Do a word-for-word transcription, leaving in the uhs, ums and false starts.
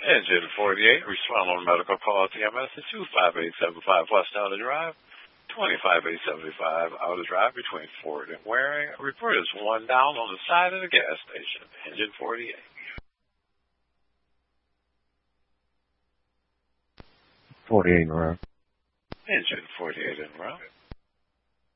Engine forty-eight, respond on medical call T M S at two five eight seven five West Outer Drive, twenty-five eight seventy-five Outer Drive between Ford and Waring. Report is one down on the side of the gas station. Engine forty-eight. forty-eight in route. Engine forty-eight in route.